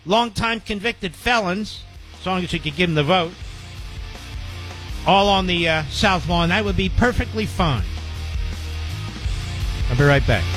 longtime convicted felons, as long as you could give them the vote, all on the South Lawn. That would be perfectly fine. I'll be right back.